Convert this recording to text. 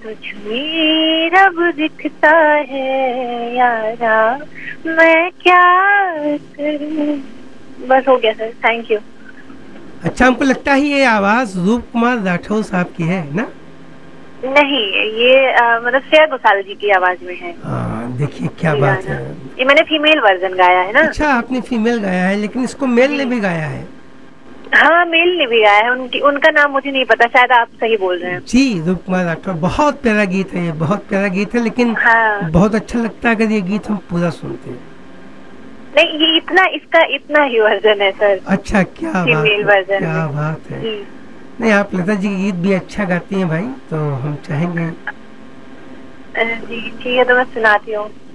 तुझमें रब दिखता है यारा, मैं क्या करूं। बस हो गया सर, थैंक यू। अच्छा, हमको लगता है ये आवाज रूप कुमार राठौर साहब की है ना? नहीं, ये मतलब श्रेया घोषाल जी की आवाज में है हाँ, देखिए क्या ये बात गाना। है। ये मैंने फीमेल वर्जन गाया है ना। अच्छा, आपने फीमेल गाया है, लेकिन इसको मेल ने जी भी गाया है। हाँ, मेल ने भी गाया है। उनकी उनका नाम मुझे नहीं पता, शायद आप सही बोल रहे हैं। जी, रूप कुमार राठौर। बहुत प्यारा गीत है ये, बहुत प्यारा गीत है, लेकिन हाँ, बहुत अच्छा लगता है अगर ये गीत हम पूरा सुनते हैं। नहीं ये इतना, इसका इतना ही वर्जन है सर, अच्छा, क्या बात फीमेल है, वर्जन क्या में। बात है। जी नहीं, आप लता जी के गीत भी अच्छा गाती हैं भाई, तो हम चाहेंगे। जी ठीक है, तो मैं सुनाती हूँ।